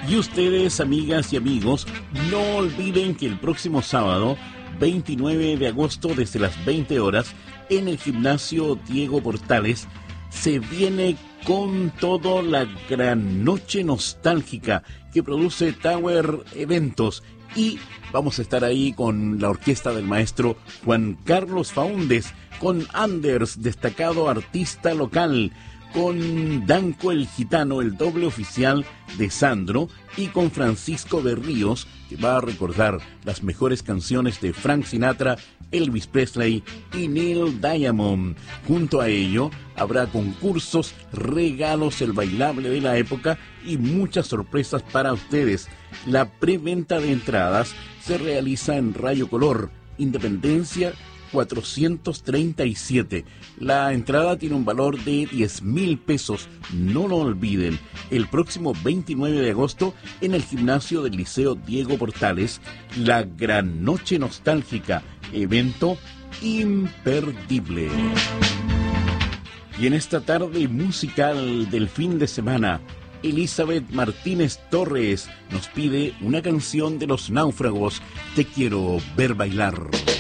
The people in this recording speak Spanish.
Y ustedes, amigas y amigos, no olviden que el próximo sábado, 29 de agosto, desde las 20 horas, en el gimnasio Diego Portales, se viene con todo la gran noche nostálgica que produce Tower Eventos. Y vamos a estar ahí con la orquesta del maestro Juan Carlos Faúndez, con Anders, destacado artista local, con Danco el Gitano, el doble oficial de Sandro, y con Francisco Berríos, que va a recordar las mejores canciones de Frank Sinatra, Elvis Presley y Neil Diamond. Junto a ello, habrá concursos, regalos, el bailable de la época y muchas sorpresas para ustedes. La preventa de entradas se realiza en Rayo Color, Independencia 437. La entrada tiene un valor de 10,000 pesos. No lo olviden. El próximo 29 de agosto, en el gimnasio del Liceo Diego Portales, la gran noche nostálgica, evento imperdible. Y en esta tarde musical del fin de semana, Elizabeth Martínez Torres nos pide una canción de Los Náufragos, Te quiero ver bailar.